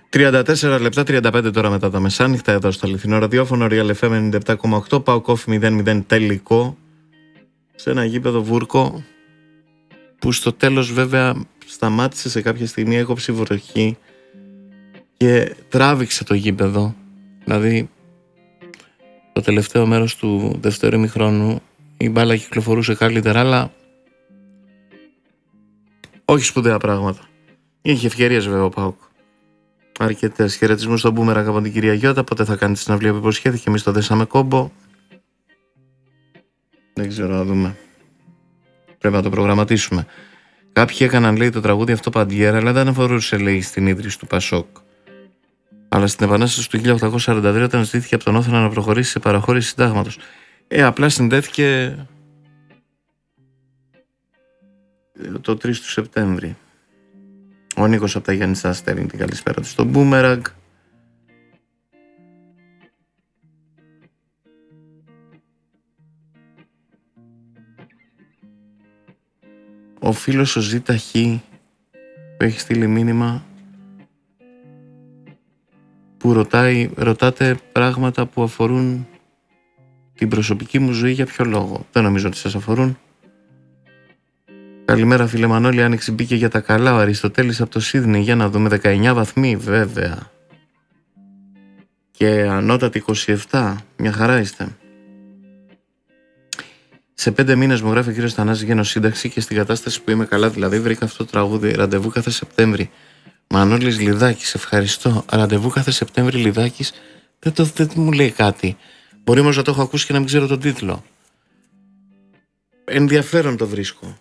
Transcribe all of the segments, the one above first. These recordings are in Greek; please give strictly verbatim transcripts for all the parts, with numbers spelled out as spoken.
τριάντα τέσσερα λεπτά, τριάντα πέντε τώρα μετά τα μεσάνυχτα, εδώ στο αληθινό ραδιόφωνο Real εφ εμ ενενήντα επτά κόμμα οκτώ. ΠΑΟΚ Όφη μηδέν μηδέν τελικό σε ένα γήπεδο Βούρκο που στο τέλος βέβαια σταμάτησε σε κάποια στιγμή, έκοψε βροχή και τράβηξε το γήπεδο. Δηλαδή το τελευταίο μέρος του δεύτερου ημιχρόνου η μπάλα κυκλοφορούσε καλύτερα, αλλά όχι σπουδαία πράγματα. Είχε ευκαιρίες βέβαια ο ΠΑΟΚ. Αρκετές. Χαιρετισμούς στον Μπούμεραγκ από την κυρία Γιώτα. Πότε θα κάνει τη συναυλία που υποσχέθηκε? Εμείς το δέσαμε κόμπο. Δεν ξέρω, να δούμε. Πρέπει να το προγραμματίσουμε. Κάποιοι έκαναν, λέει, το τραγούδι αυτό παντιέρα, αλλά δεν αφορούσε, λέει, στην ίδρυση του Πασόκ. Αλλά στην Επανάσταση του χίλια οκτακόσια σαράντα τρία, όταν ζητήθηκε από τον Όθωνα να προχωρήσει σε παραχώρηση συντάγματος. Ε, απλά συνδέθηκε το τρεις του Σεπτέμβρη. Ο Νίκος από τα Γιάννητσά στέλνει την καλησπέρα του στον Μπούμεραγκ. Ο φίλος ο Ζήτα Χ που έχει στείλει μήνυμα που ρωτάει, ρωτάτε πράγματα που αφορούν την προσωπική μου ζωή, για ποιο λόγο? Δεν νομίζω ότι σας αφορούν. Καλημέρα φίλε Μανώλη, άνοιξη μπήκε για τα καλά ο Αριστοτέλης από το Σίδνεϊ, για να δούμε, δεκαεννιά βαθμοί βέβαια. Και ανώτατη είκοσι επτά, μια χαρά είστε. Σε πέντε μήνες μου γράφει ο κύριος Θανάσης γενοσύνταξη και στην κατάσταση που είμαι καλά, δηλαδή βρήκα αυτό το τραγούδι, ραντεβού κάθε Σεπτέμβρη. Μανώλης Λιδάκης, ευχαριστώ. Ραντεβού κάθε Σεπτέμβρη Λιδάκης, δεν, το, δεν μου λέει κάτι. Μπορεί όμως να το έχω ακούσει και να μην ξέρω τον τίτλο. Ενδιαφέρον το βρίσκω.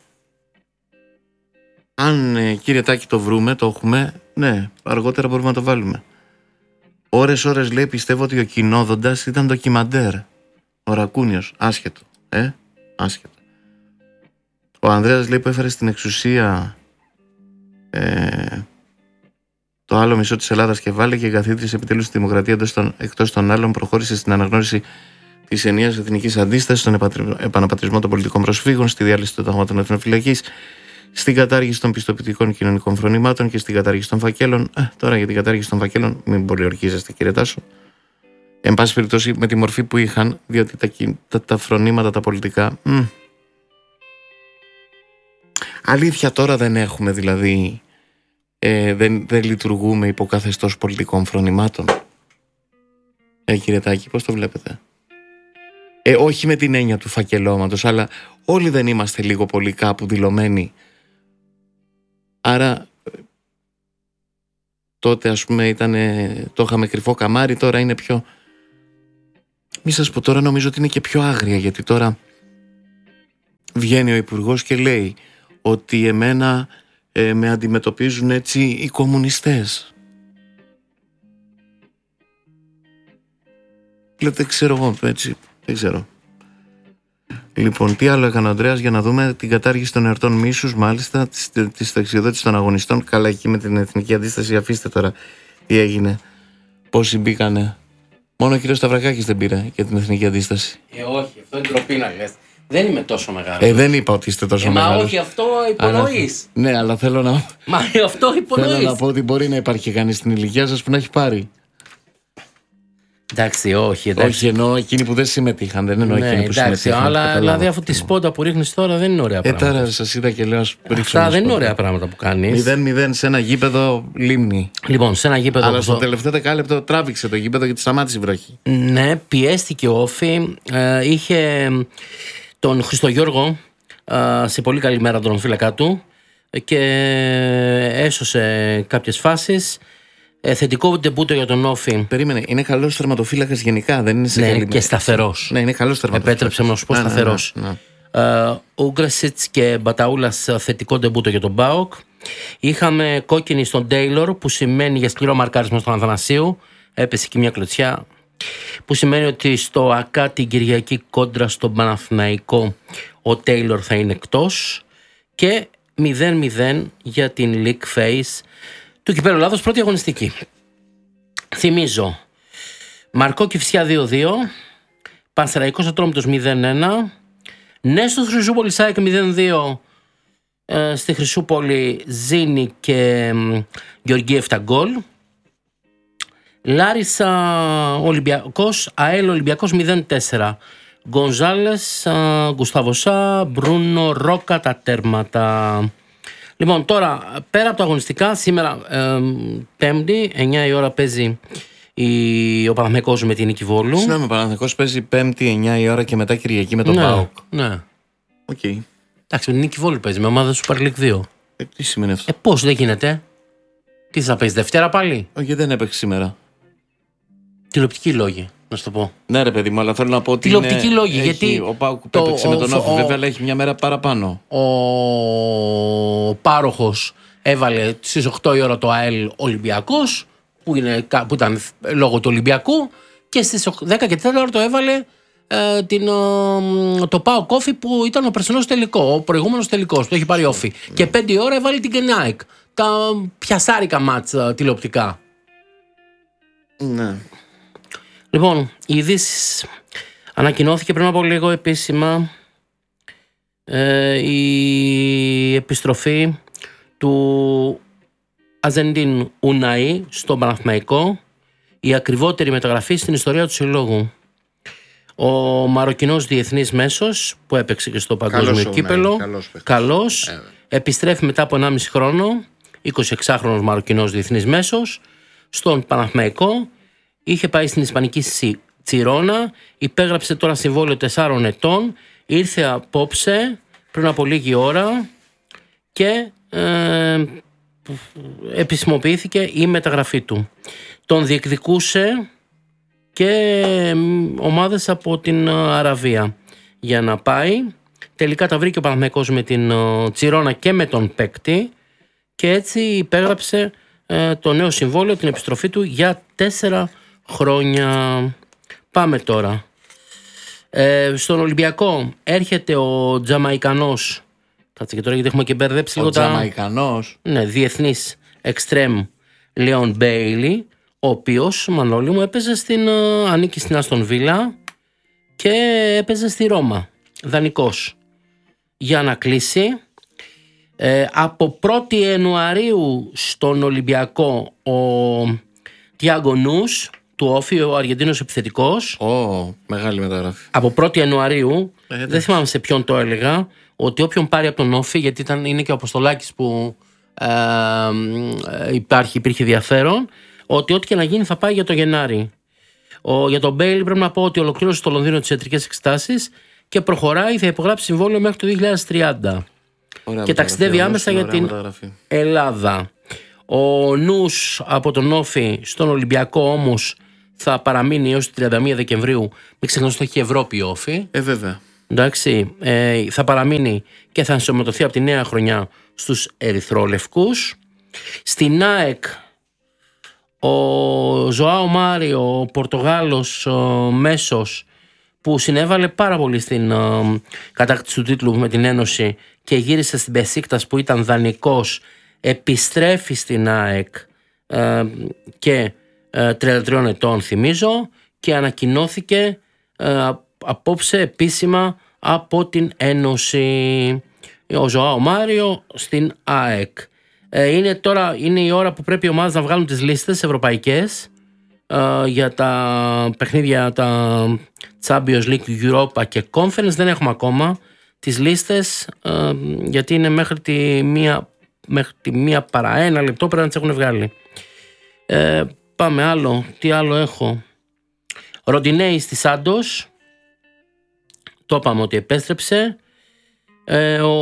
Αν ε, κύριε Τάκη το βρούμε, το έχουμε, ναι, αργότερα μπορούμε να το βάλουμε. Ώρες ώρες λέει, πιστεύω ότι ο Κοινόδοντας ήταν ντοκιμαντέρ. Ο Ρακούνιος, άσχετο, ε, άσχετο. Ο Ανδρέας λέει που έφερε στην εξουσία ε, το άλλο μισό της Ελλάδας και βάλε και καθίδρυσε επιτέλους στη δημοκρατία των, εκτός των άλλων, προχώρησε στην αναγνώριση της ενιαίας εθνικής αντίστασης, στον επαναπατρισμό των πολιτικών προσφύγων, στη διάλυση των ταγμάτων εθνοφυλακής, στην κατάργηση των πιστοποιητικών κοινωνικών φρονημάτων και στην κατάργηση των φακέλων. Ε, τώρα για την κατάργηση των φακέλων, μην πολύ ορκίζεστε κύριε Τάσο. Εν πάση περιπτώσει, με τη μορφή που είχαν, διότι τα, τα, τα φρονήματα, τα πολιτικά. Μ. Αλήθεια τώρα δεν έχουμε, δηλαδή. Ε, δεν, δεν λειτουργούμε υπό καθεστώς πολιτικών φρονημάτων. Ε, κύριε Τάκη, πώς το βλέπετε? Ε, όχι με την έννοια του φακελώματος, αλλά όλοι δεν είμαστε λίγο πολύ κάπου δηλωμένοι. Άρα τότε ας πούμε ήταν, το είχαμε κρυφό καμάρι, τώρα είναι πιο... Μη σας πω, τώρα νομίζω ότι είναι και πιο άγρια, γιατί τώρα βγαίνει ο Υπουργός και λέει ότι εμένα ε, με αντιμετωπίζουν έτσι οι κομμουνιστές. Δεν ξέρω εγώ, έτσι, δεν ξέρω. Λοιπόν, τι άλλο έκανε ο Ανδρέας, για να δούμε την κατάργηση των εορτών μίσους, μάλιστα, τη σταξιοδότηση των αγωνιστών. Καλά, εκεί με την εθνική αντίσταση, αφήστε τώρα τι έγινε. Πόσοι μπήκανε? Μόνο ο κύριος Σταυρακάκης δεν πήρε για την εθνική αντίσταση. Ε, όχι, αυτό είναι ντροπή να λες. Δεν είμαι τόσο μεγάλο. Ε, δεν είπα ότι είστε τόσο ε, μεγάλος. Μα όχι, αυτό υπονοείς. Ναι, αλλά θέλω να. Μα αυτό υπονοείς. Θέλω να πω ότι μπορεί να υπάρχει κανείς στην ηλικία σας που να έχει πάρει. Εντάξει, όχι. Εντάξει. Όχι, εννοώ εκείνοι που δεν συμμετείχαν. Δεν εννοώ ναι, εκείνοι που εντάξει, συμμετείχαν. Αλλά δηλαδή αυτή τη σπόντα που ρίχνεις τώρα δεν είναι ωραία ε, πράγματα. Ε, τώρα σας είδα και λέω. Αυτά δεν είναι ωραία πράγματα που κάνεις. μηδέν μηδέν σε ένα γήπεδο λίμνη. Λοιπόν, σε ένα γήπεδο. Αλλά στο τελευταίο δεκάλεπτο τράβηξε το γήπεδο γιατί σταμάτησε η βροχή. Ναι, πιέστηκε ο Όφη. Ε, είχε τον Χριστογιώργο ε, σε πολύ καλή μέρα τον φύλακα του και έσωσε κάποιες φάσεις. Ε, θετικό ντεμπούτο για τον Όφη. Περίμενε, είναι καλός τερματοφύλακας γενικά, δεν είναι σε ναι, καλή και σταθερός. Ναι, είναι καλός τερματοφύλακας. Επέτρεψε να σου πω σταθερός. Ναι, ναι, ναι. Uh, Ούγκρασιτς και Μπαταούλας θετικό ντεμπούτο για τον ΠΑΟΚ. Είχαμε κόκκινη στον Τέιλορ, που σημαίνει για σκληρό μαρκάρισμα στον Αθανασίου. Έπεσε και μια κλωτσιά, που σημαίνει ότι στο ΑΚΑ την Κυριακή κόντρα στον Παναθηναϊκό ο Τέιλορ θα είναι εκτός. Και μηδέν μηδέν για την League Phase του Κυπέλλου Ελλάδος, πρώτη αγωνιστική. Θυμίζω, Μαρκό Κηφισιά δύο δύο, Πανσεραϊκός Ατρόμητος μηδέν ένα, Νέστος Χρυσούπολη ΣΑΕΚ μηδέν δύο, ε, στη Χρυσούπολη Ζήνη και ε, Γεωργίου επτά γκολ. Λάρισα Ολυμπιακός, ΑΕΛ Ολυμπιακός μηδέν τέσσερα. Γκονζάλες, Γκουσταβοσά, Μπρούνο, Ρόκα τα τέρματα. Λοιπόν, τώρα πέρα από τα αγωνιστικά, σήμερα ε, Πέμπτη, εννιά η ώρα παίζει η, ο Παναθηναϊκός με την Νίκη Βόλου. Συγγνώμη, ο Παναθηναϊκός παίζει Πέμπτη εννιά η ώρα και μετά Κυριακή με τον ναι, ΠΑΟΚ. Ναι. Οκ. Okay. Εντάξει, με την Νίκη Βόλου παίζει, με ομάδα Super League δύο. Ε, τι σημαίνει αυτό? Ε, πώς δεν γίνεται? Τι θα παίζει Δευτέρα πάλι? Όχι, δεν έπαιξε σήμερα. Τηλεοπτικοί λόγοι, να σου το πω. Ναι, ρε παιδί μου, αλλά θέλω να πω ότι. Τηλεοπτικοί είναι... λόγοι, έχει... γιατί. Ο ΠΑΟΚ έπαιξε με τον Όφη, βέβαια, αλλά έχει μια μέρα παραπάνω. Ο πάροχος έβαλε στις οκτώ η ώρα το ΑΕΛ Ολυμπιακός, που, είναι, που ήταν λόγω του Ολυμπιακού, και στις δέκα και τέσσερα το έβαλε ε, την, ε, το ΠΑΟΚ Όφη, που ήταν ο περσινός τελικό, ο προηγούμενος τελικός που το έχει πάρει Όφη. Mm. Και πέντε η ώρα έβαλε την Κενάικ. Τα πιασάρικα μάτς ε, τηλεοπτικά. Ναι. Λοιπόν, οι ειδήσεις. Ανακοινώθηκε πριν από λίγο επίσημα ε, η επιστροφή του Αζεντίν Ουναή στον Παναθηναϊκό, η ακριβότερη μεταγραφή στην ιστορία του συλλόγου. Ο Μαροκινός διεθνής μέσος που έπαιξε και στο παγκόσμιο κύπελο, καλός, καλός ε, επιστρέφει μετά από ενάμιση χρόνο, εικοσιεξάχρονος Μαροκινός διεθνής μέσος, στον Παναθηναϊκό. Είχε πάει στην Ισπανική Τσιρόνα, υπέγραψε τώρα συμβόλαιο τεσσάρων ετών, ήρθε απόψε πριν από λίγη ώρα και ε, επισημοποιήθηκε η μεταγραφή του. Τον διεκδικούσε και ομάδες από την Αραβία για να πάει. Τελικά τα βρήκε ο Παναθηναϊκός με την Τσιρόνα και με τον παίκτη και έτσι υπέγραψε ε, το νέο συμβόλαιο, την επιστροφή του για τέσσερα χρόνια. Πάμε τώρα. Ε, στον Ολυμπιακό έρχεται ο Τζαμαϊκανός. Κάτσε και τώρα γιατί έχουμε και μπερδέψει λίγο τα. Ο Τζαμαϊκανός. Ναι, διεθνής εξτρέμ Λέον Μπέιλι, ο οποίος, Μανώλη μου, έπαιζε στην, ανήκει στην Άστον Βίλα και έπαιζε στη Ρώμα. Δανεικός. Για να κλείσει. Ε, από πρώτη Ιανουαρίου στον Ολυμπιακό ο Τιάγκο Νους του Όφη, ο Αργεντίνος επιθετικός. Ω, oh, μεγάλη μεταγραφή. Από πρώτη Ιανουαρίου, ε, δεν θυμάμαι σε ποιον το έλεγα, ότι όποιον πάρει από τον Όφη, γιατί ήταν, είναι και ο Αποστολάκης που ε, ε, υπάρχει, υπήρχε ενδιαφέρον, ότι ό,τι και να γίνει θα πάει για το Γενάρη. Ο, για τον Μπέιλι πρέπει να πω ότι ολοκλήρωσε στο Λονδίνο τις ιατρικές εξετάσεις και προχωράει, θα υπογράψει συμβόλαιο μέχρι το δύο χιλιάδες τριάντα. Ωραία, και ταξιδεύει άμεσα για την μεταγραφή. Ελλάδα. Ο Νους από τον Όφη στον Ολυμπιακό όμως θα παραμείνει έως τριάντα μία Δεκεμβρίου. Μην ξεχνάτε ότι έχει Ευρώπη η Όφη. Ε, βέβαια. Εντάξει, ε, θα παραμείνει και θα ενσωματωθεί από τη νέα χρονιά στους ερυθρόλευκους. Στην ΑΕΚ ο Ζωάο Μάριο, ο Πορτογάλος ο μέσος, που συνέβαλε πάρα πολύ στην ε, κατάκτηση του τίτλου με την Ένωση και γύρισε στην Μπεσίκτας που ήταν δανεικός, επιστρέφει στην ΑΕΚ ε, και ε, τριάντα τριών ετών θυμίζω, και ανακοινώθηκε ε, απόψε επίσημα από την Ένωση. Ο Ζωάο Μάριο στην ΑΕΚ. Ε, είναι τώρα είναι η ώρα που πρέπει οι ομάδες να βγάλουν τις λίστες ευρωπαϊκές ε, για τα παιχνίδια, τα Champions League, Europa και Conference. Δεν έχουμε ακόμα τις λίστες ε, γιατί είναι μέχρι τη μία, μέχρι τη μία παρά ένα λεπτό πρέπει να τις έχουν βγάλει. Ε, πάμε άλλο. Τι άλλο έχω? Ροντινέη στη Σάντος. Το είπαμε ότι επέστρεψε. Ε, ο,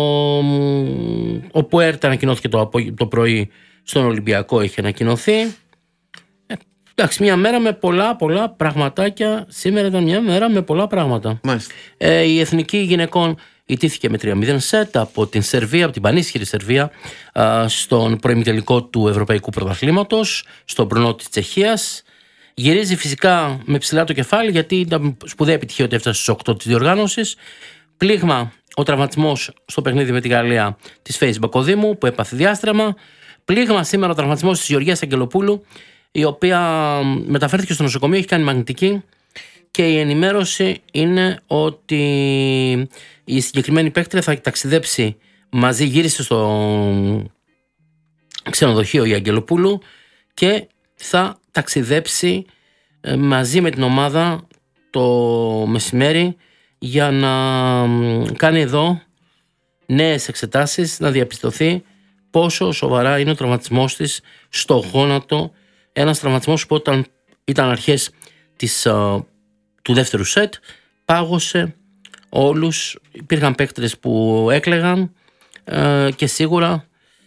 ο Πουέρτα ανακοινώθηκε το, το πρωί στον Ολυμπιακό, έχει ανακοινωθεί. Ε, εντάξει, μια μέρα με πολλά πολλά πραγματάκια. Σήμερα ήταν μια μέρα με πολλά πράγματα. Ε, η Εθνική Γυναικών ιτήθηκε με τρία μηδέν σετ από την Σερβία, από την πανίσχυρη Σερβία, α, στον προημιτελικό του Ευρωπαϊκού Πρωταθλήματος, στον Μπρουνό της Τσεχίας. Γυρίζει φυσικά με ψηλά το κεφάλι, γιατί ήταν σπουδαία επιτυχία ότι έφτασε στους οκτώ της διοργάνωσης. Πλήγμα ο τραυματισμός στο παιχνίδι με τη Γαλλία της Φέης Μπακοδήμου, που έπαθε διάστρεμα. Πλήγμα σήμερα ο τραυματισμός της Γεωργίας Αγγελοπούλου, η οποία μεταφέρθηκε στο νοσοκομείο, έχει κάνει μαγνητική, και η ενημέρωση είναι ότι η συγκεκριμένη παίκτρια θα ταξιδέψει μαζί, γύρισε στο ξενοδοχείο η Αγγελοπούλου και θα ταξιδέψει ε, μαζί με την ομάδα το μεσημέρι για να κάνει εδώ νέες εξετάσεις, να διαπιστωθεί πόσο σοβαρά είναι ο τραυματισμός της στο γόνατο. Ένας τραυματισμός που όταν ήταν αρχές της, uh, του δεύτερου σετ πάγωσε όλους. Υπήρχαν παίκτες που έκλαιγαν uh, και σίγουρα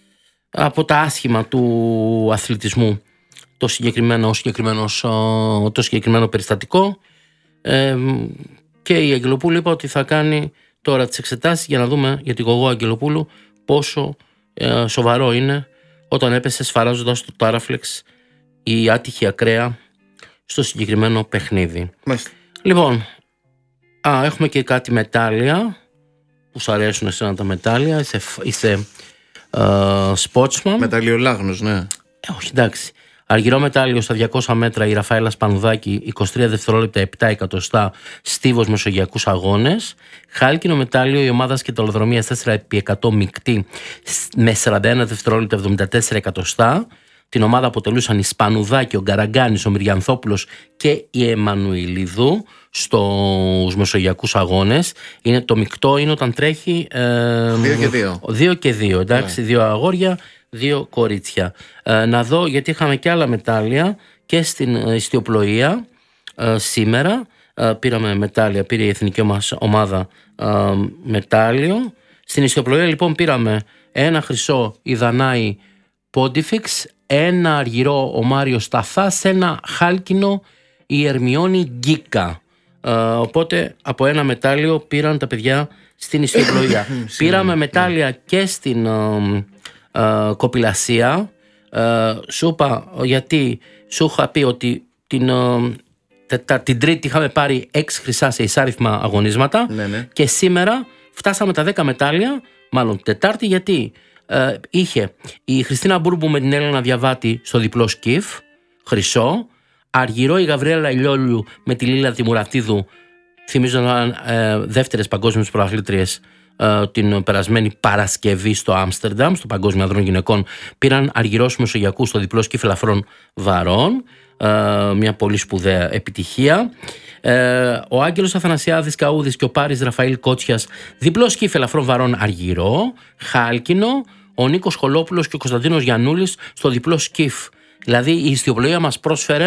από τα άσχημα του αθλητισμού το συγκεκριμένο, συγκεκριμένος, uh, το συγκεκριμένο περιστατικό. Uh, και η Αγγελοπούλου είπα ότι θα κάνει τώρα τις εξετάσεις για να δούμε για την Γογό Αγγελοπούλου πόσο uh, σοβαρό είναι όταν έπεσε σφαράζοντας το τάραφλεξ η άτυχη ακραία στο συγκεκριμένο παιχνίδι. Μάλιστα. Λοιπόν, α, έχουμε και κάτι μετάλλια που σου αρέσουν εσένα τα μετάλλια. Είσαι, είσαι uh, sportsman. Μεταλλιολάγνος, ναι. Ε, όχι, εντάξει. Αργυρό μετάλλιο στα διακόσια μέτρα η Ραφαέλα Σπανουδάκη, είκοσι τρία δευτερόλεπτα επτά εκατοστά, Στίβος Μεσογειακούς Αγώνες. Χάλκινο μετάλλιο η ομάδα σκηταλοδρομίας τέσσερα επί εκατό μεικτή με σαράντα ένα δευτερόλεπτα εβδομήντα τέσσερα εκατοστά. Την ομάδα αποτελούσαν η Σπανουδάκη, ο Γκαραγκάνης, ο Μυριανθόπουλος και η Εμμανουηλίδου στους Μεσογειακούς Αγώνες. Είναι, το μεικτό είναι όταν τρέχει ε, δύο και δύο. Δύο και δύο, εντάξει, yeah. Δύο αγόρια, δύο κορίτσια. Ε, να δω, γιατί είχαμε και άλλα μετάλλια και στην ιστιοπλοεία ε, σήμερα. Ε, πήραμε μετάλλια, πήρε η εθνική μας ομάδα ε, μετάλλιο. Στην ιστιοπλοεία λοιπόν πήραμε ένα χρυσό η Δανάη Πόντιφιξ, ένα αργυρό ο Μάριος Σταθάς, ένα χάλκινο η Ερμιόνη Γκίκα. Ε, οπότε από ένα μετάλλιο πήραν τα παιδιά στην ιστιοπλοεία. Πήραμε μετάλλια και στην ε, ε, κοπηλασία. Ε, σου είπα, γιατί σου είχα πει ότι την, ε, τε, την Τρίτη είχαμε πάρει έξι χρυσά σε εισάριθμα αγωνίσματα, ναι, ναι. Και σήμερα φτάσαμε τα δέκα μετάλλια, μάλλον Τετάρτη, γιατί ε, είχε η Χριστίνα Μπούρμπου με την Έλενα Διαβάτη στο διπλό σκιφ, χρυσό, αργυρό η Γαβριέλα Ηλιόλιου με τη Λίλα Τιμουρατίδου, θυμίζω να ε, δεύτερες παγκόσμιες προαθλήτριες ε, την περασμένη Παρασκευή στο Άμστερνταμ, στο Παγκόσμιο Ανδρών Γυναικών, πήραν αργυρός Μεσογειακού στο διπλό σκιφ ελαφρών βαρών, ε, μια πολύ σπουδαία επιτυχία. Ε, ο Άγγελος Αθανασιάδης Καούδης και ο Πάρης Ραφαήλ Κότσιας διπλό σκιφ ελαφρών βαρών αργυρό, χάλκινο, ο Νίκος Χολόπουλος και ο Κωνσταντίνος Γιαννούλης στο διπλό σκιφ. Δηλαδή η ιστιοπλοεία μας πρόσφερε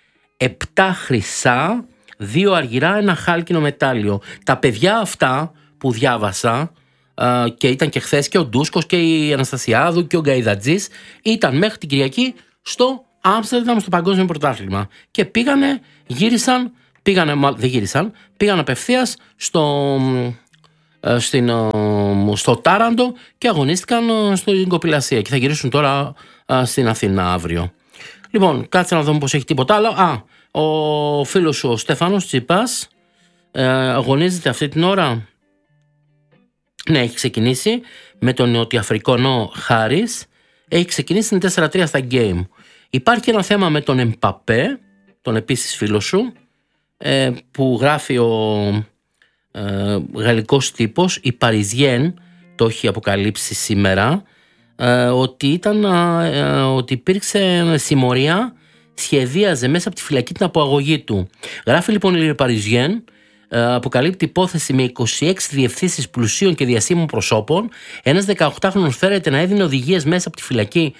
επτά χρυσά, δύο αργυρά, ένα χάλκινο μετάλλιο. Τα παιδιά αυτά που διάβασα, ε, και ήταν και χθες και ο Ντούσκος και η Αναστασιάδου και ο Γκαϊδατζής, ήταν μέχρι την Κυριακή στο Άμστερνταμ στο Παγκόσμιο Πρωτάθλημα και πήγανε, γύρισαν, πήγανε, μάλλον δεν γύρισαν, πήγαν απευθείας στο, ε, στην, ε, στο Τάραντο και αγωνίστηκαν στην κοπηλασία και θα γυρίσουν τώρα ε, στην Αθήνα αύριο. Λοιπόν, κάτσε να δούμε πως έχει τίποτα άλλο. Α, ο φίλος σου ο Στέφανος Τσίπας ε, αγωνίζεται αυτή την ώρα. Ναι, έχει ξεκινήσει με τον Νοτιοαφρικανό Χάρις. Έχει ξεκινήσει την τέσσερα τρία στα game. Υπάρχει ένα θέμα με τον Εμπαπέ, τον επίσης φίλο σου, ε, που γράφει ο ε, γαλλικός τύπος, η Parisienne, το έχει αποκαλύψει σήμερα, ε, ότι, ήταν, ε, ότι υπήρξε συμμορία, σχεδίαζε μέσα από τη φυλακή την αποαγωγή του. Γράφει λοιπόν η Parisienne, ε, αποκαλύπτει υπόθεση με είκοσι έξι διευθύνσεις πλουσίων και διασύμων προσώπων. Ένας δεκαοκτάχρονος φέρεται να έδινε οδηγίες μέσα από τη φυλακή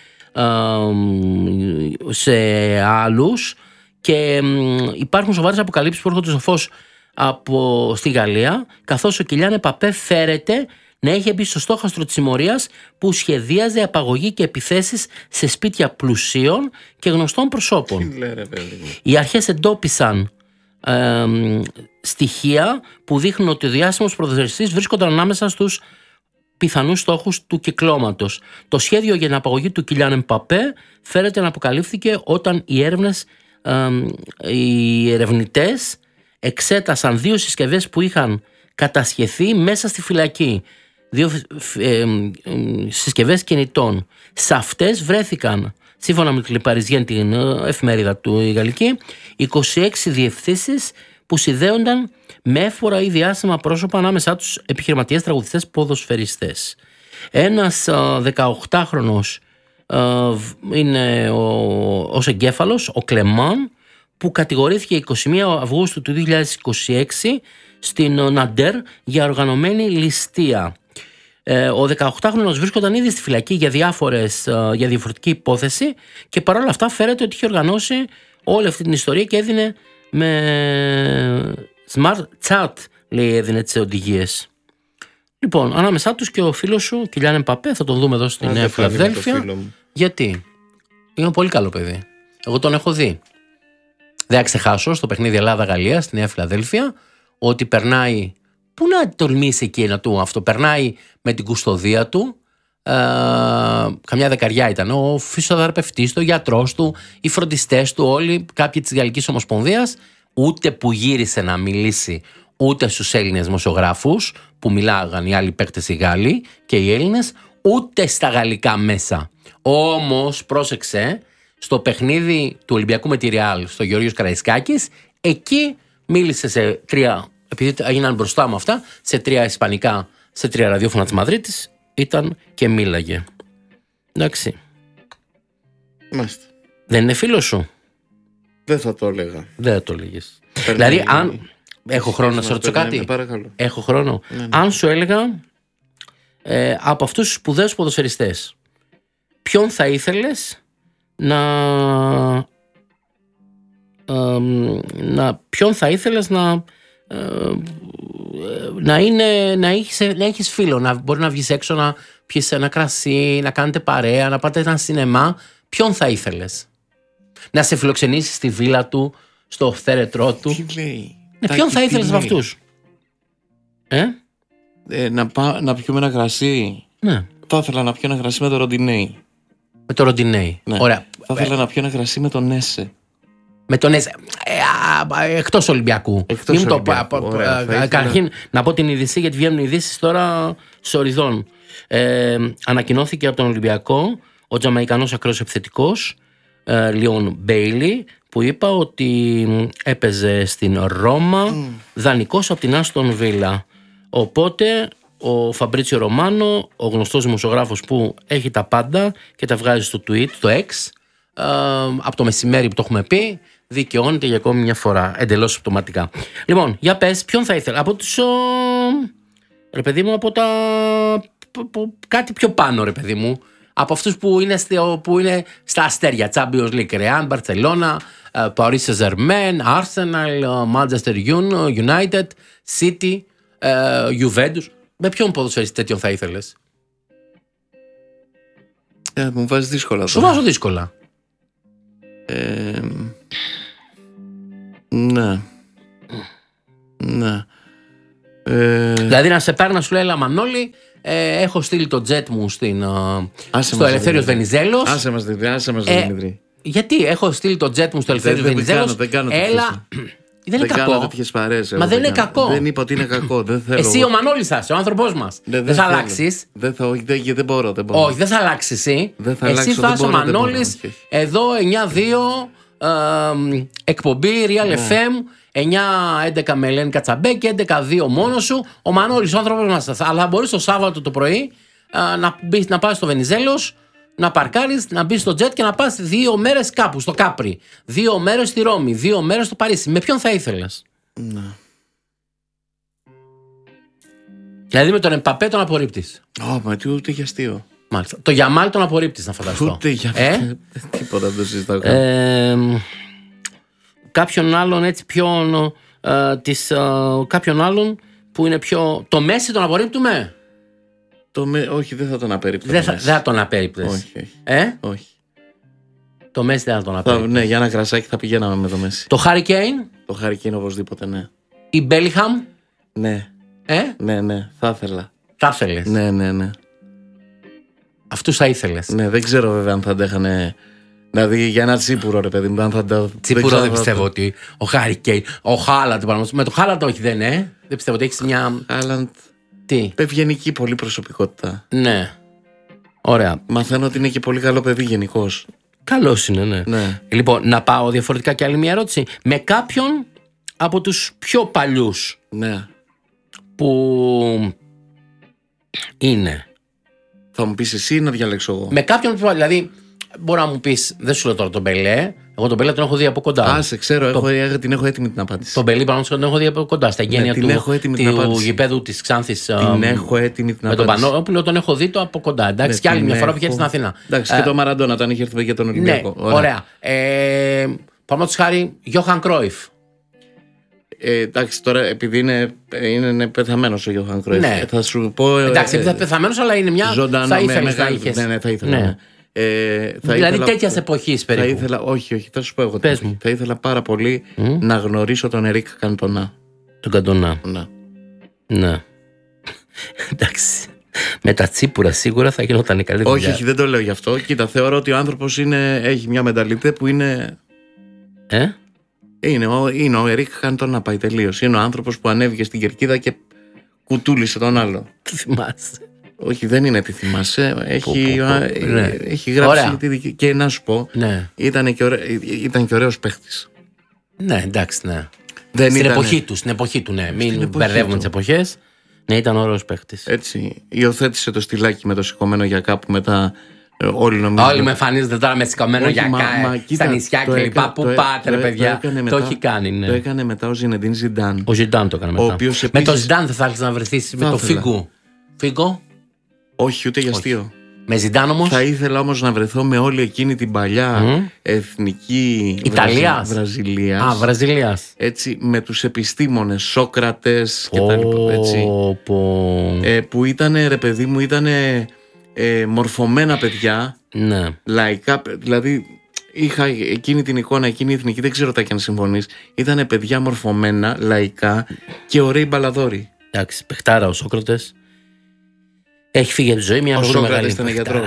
σε άλλους και υπάρχουν σοβαρές αποκαλύψεις που έρχονται στο φως από, στη Γαλλία, καθώς ο Κιλιάν Εμπαπέ φέρεται να έχει μπει στο στόχαστρο της συμμορίας που σχεδίαζε απαγωγή και επιθέσεις σε σπίτια πλουσίων και γνωστών προσώπων. Οι αρχές εντόπισαν ε, στοιχεία που δείχνουν ότι ο διάσημος ποδοσφαιριστής βρίσκονταν ανάμεσα στους πιθανούς στόχους του κυκλώματος. Το σχέδιο για την απαγωγή του Κιλιάν Εμπαπέ φέρεται να αποκαλύφθηκε όταν οι έρευνες, ε, οι ερευνητές εξέτασαν δύο συσκευές που είχαν κατασχεθεί μέσα στη φυλακή. Δύο ε, ε, συσκευές κινητών. Σε αυτές βρέθηκαν, σύμφωνα με την Παριζιέν, την εφημερίδα του η γαλλική, είκοσι έξι διευθύνσεις που συνδέονταν με εύφορα ή διάσημα πρόσωπα, ανάμεσά τους επιχειρηματίες, τραγουδιστές, ποδοσφαιριστές. Ένας δεκαοκτάχρονος είναι ο, ως εγκέφαλος ο Κλεμάν, που κατηγορήθηκε εικοστή πρώτη Αυγούστου του δύο χιλιάδες είκοσι έξι στην Ναντέρ για οργανωμένη ληστεία. Ο δεκαοκτάχρονος βρίσκονταν ήδη στη φυλακή για, διάφορες, για διαφορετική υπόθεση και παρόλα αυτά φέρεται ότι είχε οργανώσει όλη αυτή την ιστορία και έδινε με smart chat, λέει, έδινε τις οδηγίες. Λοιπόν, ανάμεσά τους και ο φίλος σου, Κιλιάν Εμπαπέ, θα τον δούμε εδώ στη Νέα Φιλαδέλφια. Γιατί? Είναι πολύ καλό παιδί. Εγώ τον έχω δει. Δεν θα ξεχάσω στο παιχνίδι Ελλάδα-Γαλλία στη Νέα Φιλαδέλφια ότι περνάει. Πού να τολμήσει εκεί να του αυτό, περνάει με την κουστοδία του. Ε, καμιά δεκαριά ήταν ο φυσιοθεραπευτής του, ο γιατρός του, οι φροντιστές του, όλοι κάποιοι της Γαλλικής Ομοσπονδίας. Ούτε που γύρισε να μιλήσει ούτε στους Έλληνες δημοσιογράφους που μιλάγαν οι άλλοι παίκτες οι Γάλλοι και οι Έλληνες, ούτε στα γαλλικά μέσα. Όμως πρόσεξε, στο παιχνίδι του Ολυμπιακού με τη Ρεάλ στο Γεωργίος Καραϊσκάκης, εκεί μίλησε σε τρία, επειδή έγιναν μπροστά μου αυτά, σε τρία ισπανικά, σε τρία ραδιόφωνα της Μαδρίτης, ήταν και μίλαγε. Εντάξει. Μάλιστα. Δεν είναι φίλος σου? Δεν θα το έλεγα. Δεν θα το έλεγες. Δηλαδή, αν. Έχω χρόνο να σε ρωτήσω κάτι. Έχω χρόνο. Ναι, ναι. Αν σου έλεγα ε, από αυτούς τους σπουδαίους ποδοσφαιριστές, ποιον θα ήθελες να, ε, να ποιον θα ήθελες να ε, να είναι να έχεις, να έχεις φίλο, να μπορεί να βγεις έξω, να πιεις ένα κρασί, να κάνετε παρέα, να πάτε ένα σινεμά, ποιον θα ήθελες να σε φιλοξενήσει στη βίλα του, στο θέρετρό του? Τι λέει? Ναι, ποιον θα ήθελες από αυτούς? Ε? Ε, να, πά, να πιούμε ένα κρασί. Ναι. Θα ήθελα να πιω ένα κρασί με το Ροντινέι. Με το Ροντινέι. Ναι. Ωραία. Θα ήθελα ε... να πιω ένα κρασί με τον Έσε. Με τον Έσε. Ε, εκτός Ολυμπιακού. Εκτός Ολυμπιακού. Το... Ωραία, Καταρχήν, να πω την είδηση, γιατί βγαίνουν ειδήσεις τώρα σοριδών. Ε, ανακοινώθηκε από τον Ολυμπιακό ο Τζαμαϊκανός ακραίος επιθετικός Λιόν Μπέιλι, που είπα ότι έπαιζε στην Ρώμα mm. δανεικός από την Άστον Βίλα. Οπότε ο Φαμπρίτσιο Ρωμάνο, ο γνωστός δημοσιογράφος που έχει τα πάντα και τα βγάζει στο tweet, το X, ε, από το μεσημέρι που το έχουμε πει, δικαιώνεται για ακόμη μια φορά, εντελώς αυτοματικά. Λοιπόν, για πες, ποιον θα ήθελα? Από τους, ο... ρε παιδί μου, από τα... κάτι πιο πάνω, ρε παιδί μου. Από αυτούς που είναι, που είναι στα αστέρια, Champions League, Real, Barcelona, Paris Saint-Germain, Arsenal, Manchester United, City, Juventus. Με ποιον ποδοσφαιριστή τέτοιον θα ήθελες? Ε, μου βάζει δύσκολα. Σου βάζω δύσκολα. Ε, ναι. Ναι. Ε, δηλαδή να σε παίρνα, σου λέει, έλα Μανώλη, Ε, έχω στείλει το jet μου στην, στο Ελευθέριος Βενιζέλος. Άσε μας Δημητρή, άσε μας Δημητρή. Γιατί έχω στείλει το jet μου στο Ελευθέριος Βενιζέλος. Δεν κάνω, έλα. Δεν είναι δεν κακό. Κάνω τέτοιες παρέες, Μα δεν είναι κάνω. κακό. Δεν είπα ότι είναι κακό. Δεν θέλω. Εσύ ο Μανώλης θα είσαι, ο άνθρωπός μας. Δεν, δεν θα αλλάξεις. Δεν, θα, δεν, δεν μπορώ, δεν μπορώ. Όχι, δεν θα αλλάξεις εσύ. Δεν θα εσύ αλλάξω, θα είσαι ο Μανώλης εδώ εννιά δύο ε, εκπομπή Real ναι. εφ εμ εννιά έντεκα με Ελένη Κατσαμπέ και έντεκα δύο μόνος σου. Ο Μανώλης, ο άνθρωπος μας. Αλλά μπορείς το Σάββατο το πρωί ε, να, μπεις, να πας στο Βενιζέλος, να παρκάρεις, να μπεις στο τζετ και να πας δύο μέρες κάπου στο Κάπρι. Δύο μέρες στη Ρώμη, δύο μέρες στο Παρίσι. Με ποιον θα ήθελες? Ναι. Δηλαδή με τον Εμπαπέ τον απορρίπτεις? Ω, μα τι ούτε για αστείο. Μάλιστα. Το Γιαμάλ τον απορρίπτεις, να φανταστώ. Ούτε για ε? τίποτα δεν το συζητάω. Ε, κάποιον άλλον έτσι πιο ε, της, ε, κάποιον άλλον που είναι πιο... Το Μέση τον απορρίπτουμε? Το με... Όχι, δεν θα τον απερίπτω. Δεν θα, θα τον απερίπτες. Όχι, όχι. Ε? όχι. Το Μέση δεν θα τον απερίπτες. Ναι, για ένα κρασάκι θα πηγαίναμε με το Μέση. Το Χάρι Κέιν? Το Χάρι Κέιν οπωσδήποτε, ναι. Η Μπέλιχαμ? Ναι. Ε? Ναι, ναι, θα ήθελα. Θα ήθελες? Ναι, ναι, ναι. Αυτούς θα ήθελες? Ναι, δεν ξέρω βέβαια αν θα αντέχανε. Δηλαδή για ένα τσίπουρο, ρε παιδί μου, αν θα τα. Τσίπουρο δεν, δεν πιστεύω θα... ότι. Ο Χάρι Κέιν, ο Χάλαντ, με το Χάλαντ όχι, δεν είναι. Δεν πιστεύω ότι έχει μια. Χάλαντ. Τι? Ευγενική πολύ προσωπικότητα. Ναι. Ωραία. Μαθαίνω ότι είναι και πολύ καλό παιδί γενικώς. Καλός είναι, ναι. ναι. Λοιπόν, να πάω διαφορετικά και άλλη μια ερώτηση. Με κάποιον από τους πιο παλιούς. Ναι. Που είναι Θα μου πεις εσύ ή να διαλέξω εγώ? Με κάποιον, δηλαδή, μπορεί να μου πεις, δεν σου λέω τώρα τον Μπελέ. Εγώ τον Μπελέ τον έχω δει από κοντά. Α, σε ξέρω, το... έχω, την έχω έτοιμη την απάντηση. Τον Μπελέ πραγματικά τον έχω δει από κοντά. Στα εγγένεια ναι, του, του γηπέδου της Ξάνθης. Την έχω έτοιμη την με απάντηση. Με τον Πανόπουλο τον έχω δει το από κοντά. Εντάξει, ναι, και άλλη μια φορά που είχε έρθει στην Αθήνα. Εντάξει, ε, και το Μαραντόνα όταν είχε έρθει για τον Ολυμπιακό. Ναι, ωραία. Ε, Παραδείγματος χάρη, Γιώχαν Κρόιφ. Ε, εντάξει, τώρα επειδή είναι, είναι, είναι πεθαμένος ο Γιώχαν Κρόιφ. Ναι. Ε, θα σου πω. Εντάξει, ε, επειδή είναι πεθαμένος, αλλά είναι μια. Ζωντανό, θα ήθελες μεγάλη, να είχες. Ναι, ναι, θα ήθελα. Ναι. Ε, θα δηλαδή ήθελα, τέτοια εποχή περίπου. Θα ήθελα, όχι, όχι, θα σου πω εγώ. Πες μου. Θα ήθελα πάρα πολύ mm? να γνωρίσω τον Ερικ Καντονά. Τον Καντονά. Ναι. Ναι. Εντάξει. Με τα τσίπουρα σίγουρα θα γινόταν η καλύτερη. Όχι, όχι, δεν το λέω γι' αυτό. Κοίτα, θεωρώ ότι ο άνθρωπος έχει μια μενταλιτέ που είναι. Ε? Είναι ο, είναι ο Ερικ Καντονά, πάει τελείως. Είναι ο άνθρωπος που ανέβηκε στην κερκίδα και κουτούλησε τον άλλο. Τι θυμάσαι? Όχι, δεν είναι τι θυμάσαι. Έχει, πω, πω, πω. Ναι. έχει γράψει τη δική. Και να σου πω, ναι. ήταν, και ωραί, ήταν και ωραίος παίχτης. Ναι, εντάξει, ναι. Δεν στην, ήταν... εποχή του, στην εποχή του, ναι. Μην μπερδεύουμε τις εποχές. Ναι, ήταν ωραίος παίχτης. Έτσι. Υιοθέτησε το στυλάκι με το σηκωμένο για κάπου μετά. Όλοι νομίζουν. Όλοι με εμφανίζονται τώρα με σηκωμένο για κάτω στα νησιά και λοιπά. Πού πάτε, ρε παιδιά. Το, το έχει κάνει. Ναι. Το έκανε μετά ο Ζινεντίν Ζιντάν. Ο Ζιντάν το έκανε μετά. Οποίος με επίσης... το Ζιντάν δεν θα ήθελες να βρεθείς με το Φίγκο. Φίγκο. Όχι, ούτε για αστείο. Με Ζιντάν όμως. Θα ήθελα όμως να βρεθώ με όλη εκείνη την παλιά mm. εθνική Ιταλίας. Βραζιλίας. Α, Βραζιλίας. Έτσι, με τους επιστήμονες, Σόκρατες και τα λοιπά. Έτσι. Oh, ε, που ήταν, ρε παιδί μου, ήταν ε, μορφωμένα παιδιά. Ναι. Λαϊκά, δηλαδή είχα εκείνη την εικόνα, εκείνη η εθνική, δεν ξέρω τα και αν συμφωνείς. Ήταν παιδιά μορφωμένα, λαϊκά και ωραίοι μπαλαδόροι. Εντάξει, παιχτάρα ο Σόκρατες. Έχει φύγει από τη ζωή μια μεγάλη. Ο Σόκρατες ήταν γιατρός.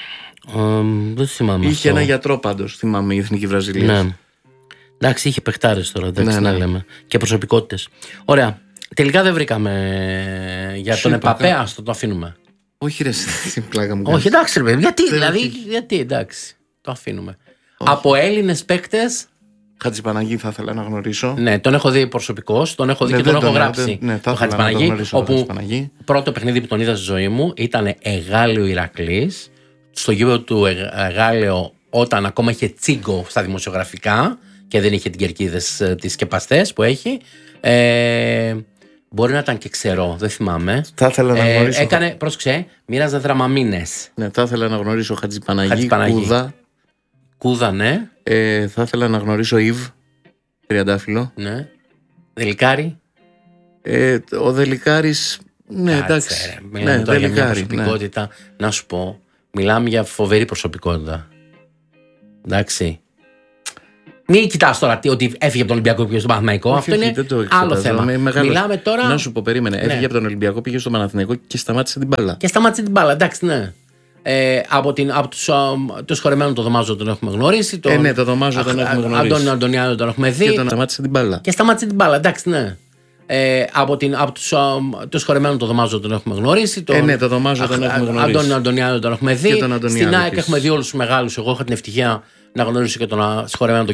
Um, δεν θυμάμαι. Είχε αυτό. ένα γιατρό πάντως, θυμάμαι, η Εθνική Βραζιλία. Ναι. Εντάξει, είχε παιχτάρες τώρα, εντάξει, ναι, να ναι. λέμε. Και προσωπικότητες. Ωραία. Τελικά δεν βρήκαμε για Σου τον είπα, Επαπέ, ας το, το αφήνουμε. Όχι, ρε, στην πλάκα μου. Όχι, εντάξει, ρε παιδί. Γιατί, δεν δηλαδή, έχει. γιατί, εντάξει. Το αφήνουμε. Όχι. Από Έλληνες παίκτες. Χατζηπαναγή θα ήθελα να γνωρίσω. Ναι, τον έχω δει προσωπικώς, τον έχω δει ναι, και τον έχω τον, γράψει. Ναι, το Χατζηπαναγή, όπου πρώτο παιχνίδι που τον είδα στη ζωή μου ήταν Εγάλεο Ηρακλής, στο γήπεδο του Εγάλεο όταν ακόμα είχε τσίγκο στα δημοσιογραφικά και δεν είχε την κερκίδες τις σκεπαστές που έχει. Ε, μπορεί να ήταν και ξερό, δεν θυμάμαι. Θα ήθελα να γνωρίσω. Ε, έκανε, πρόσεξε, μοίραζε δραμαμίνες. Ναι, θα ήθελα να γνωρίσω Χατζηπαναγή, Κούδα. Κούδα, ναι. Ε, θα ήθελα να γνωρίσω Ιβ, τριαντάφυλλο. Ναι. Δελικάρη. Ε, ο Δελικάρης, ναι, Κάτσε, εντάξει. Ρε, μιλάμε ναι, τώρα για μια Δελικάρη, προσωπικότητα. Ναι. Να σου πω, μιλάμε για φοβερή προσωπικότητα. Εντάξει. Μην κοιτάς τώρα ότι έφυγε από τον Ολυμπιακό και πήγε στον Παναθηναϊκό. Αυτό όχι, είναι άλλο θέμα. Μιλάμε τώρα. Να σου πω, περίμενε. Ναι. Έφυγε από τον Ολυμπιακό, πήγε στον Παναθηναϊκό και σταμάτησε την μπάλα. Και σταμάτησε την μπάλα, εντάξει, ναι. Ε, από, την, από τους, το σχολεμένο τον Δωμάζο τον έχουμε γνωρίσει. Τον, ε, ναι, τον Δωμάζο τον έχουμε γνωρίσει. Αντώνιο Αντωνιάδο τον έχουμε δει. Και τον σταμάτησε την μπάλα. Και σταμάτησε την μπάλα, εντάξει, ναι. Ε, από, την, από τους, το σχολεμένο τον Δωμάζο τον έχουμε γνωρίσει. Τον, ε, ναι, τον Δωμάζο τον έχουμε γνωρίσει. Αντώνιο Αντωνιάδο τον έχουμε δει. Και τον Στην ΑΕΚ έχουμε δει όλους τους μεγάλους. Εγώ είχα την ευτυχία να γνωρίσω και τον σχολεμένο τον